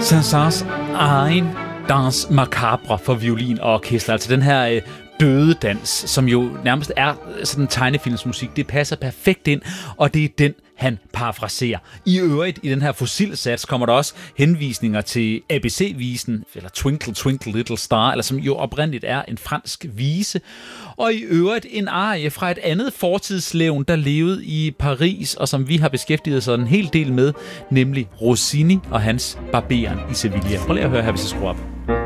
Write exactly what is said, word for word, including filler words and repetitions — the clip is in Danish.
Saint-Saëns egen Danse Macabre for violin og orkester, altså den her øh, døde dans, som jo nærmest er sådan tegnefilmsmusik. Det passer perfekt ind, og det er den, han parafraserer. I øvrigt, i den her fossilsats, kommer der også henvisninger til A B C-visen, eller Twinkle Twinkle Little Star, eller som jo oprindeligt er en fransk vise. Og i øvrigt en arie fra et andet fortidslevn, der levede i Paris, og som vi har beskæftiget os en hel del med, nemlig Rossini og hans Barberen i Sevilla. Prøv lige at høre her, hvis jeg skruer op.